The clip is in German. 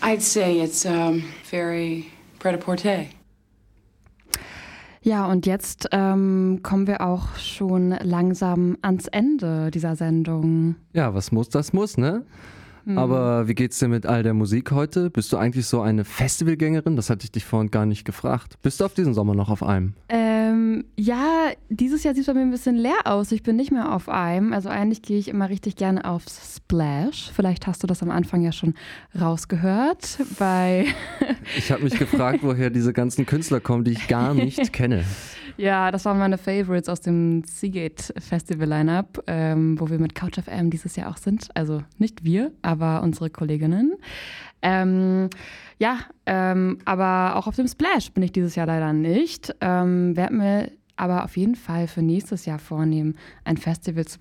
I'd say it's very pret-a-porter. Ja, und jetzt kommen wir auch schon langsam ans Ende dieser Sendung. Ja, was muss, das muss, ne? Aber wie geht's dir mit all der Musik heute? Bist du eigentlich so eine Festivalgängerin? Das hatte ich dich vorhin gar nicht gefragt. Bist du auf diesen Sommer noch auf einem? Ja, dieses Jahr sieht es bei mir ein bisschen leer aus. Ich bin nicht mehr auf einem. Also eigentlich gehe ich immer richtig gerne aufs Splash. Vielleicht hast du das am Anfang ja schon rausgehört. Ich habe mich gefragt, woher diese ganzen Künstler kommen, die ich gar nicht kenne. Ja, das waren meine Favorites aus dem Seagate Festival Lineup, wo wir mit Couch FM dieses Jahr auch sind. Also nicht wir, aber unsere Kolleginnen. Aber auch auf dem Splash bin ich dieses Jahr leider nicht. Werde mir aber auf jeden Fall für nächstes Jahr vornehmen, ein Festival zu